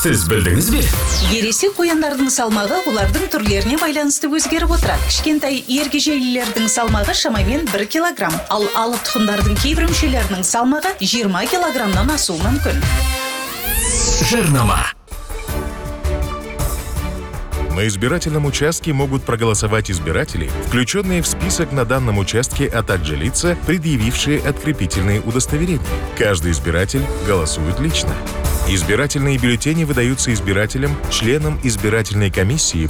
Сіз білдіңіз бе? Ересек қояндардың салмағы олардың түрлеріне байланысты өзгеріп отырады. Кішкентай ергежейлілердің салмағы шамамен 1 килограмм, ал алып тұқымдардың кейбір мүшелерінің салмағы 20 килограммнан асуы мүмкін. Жарнама. На избирательном участке могут проголосовать избиратели, включенные в список на данном участке, а также лица, предъявившие открепительные удостоверения. Каждый избиратель голосует лично. Избирательные бюллетени выдаются избирателям, членам избирательной комиссии